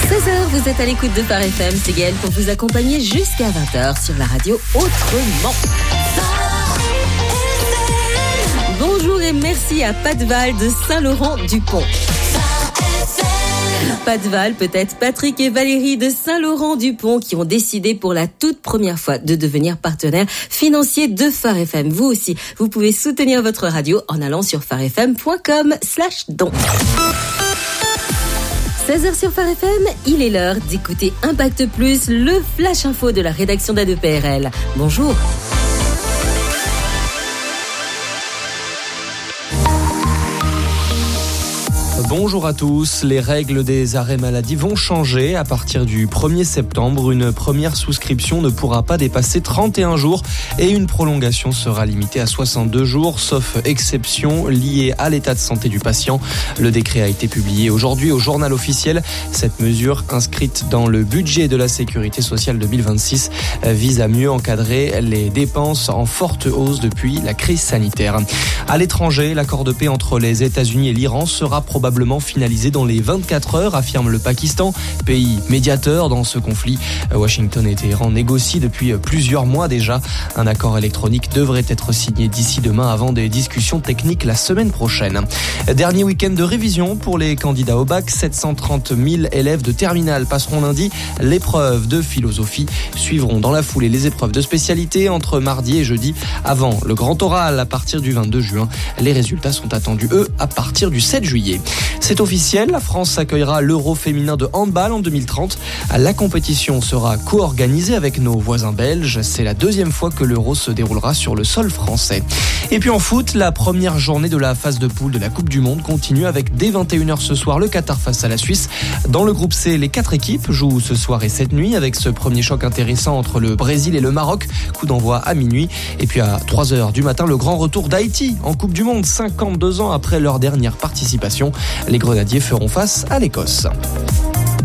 16h, vous êtes à l'écoute de Phare FM, c'est Gaëlle pour vous accompagner jusqu'à 20h sur la radio Autrement. Bonjour et merci à Patval de Saint-Laurent-du-Pont. Patval, peut-être Patrick et Valérie de Saint-Laurent-du-Pont qui ont décidé pour la toute première fois de devenir partenaires financiers de Phare FM. Vous aussi, vous pouvez soutenir votre radio en allant sur pharefm.com/don. 16h sur Phare FM, il est l'heure d'écouter Impact Plus, le flash info de la rédaction d'A2PRL. Bonjour. Bonjour à tous. Les règles des arrêts maladie vont changer. À partir du 1er septembre, une première souscription ne pourra pas dépasser 31 jours et une prolongation sera limitée à 62 jours, sauf exception liée à l'état de santé du patient. Le décret a été publié aujourd'hui au journal officiel. Cette mesure, inscrite dans le budget de la Sécurité sociale 2026, vise à mieux encadrer les dépenses en forte hausse depuis la crise sanitaire. À l'étranger, l'accord de paix entre les États-Unis et l'Iran sera probablement finalisé dans les 24 heures, affirme le Pakistan, pays médiateur dans ce conflit. Washington et Téhéran négocient depuis plusieurs mois déjà. Un accord électronique devrait être signé d'ici demain avant des discussions techniques la semaine prochaine. Dernier week-end de révision pour les candidats au bac. 730 000 élèves de terminale passeront lundi l'épreuve de philosophie. Suivront dans la foulée les épreuves de spécialité entre mardi et jeudi avant le grand oral à partir du 22 juin. Les résultats sont attendus, eux, à partir du 7 juillet. C'est officiel, la France accueillera l'Euro féminin de handball en 2030. La compétition sera co-organisée avec nos voisins belges. C'est la deuxième fois que l'Euro se déroulera sur le sol français. Et puis en foot, la première journée de la phase de poule de la Coupe du Monde continue avec dès 21h ce soir le Qatar face à la Suisse. Dans le groupe C, les 4 équipes jouent ce soir et cette nuit avec ce premier choc intéressant entre le Brésil et le Maroc. Coup d'envoi à minuit. Et puis à 3h du matin, le grand retour d'Haïti en Coupe du Monde, 52 ans après leur dernière participation. Les Grenadiers feront face à l'Écosse.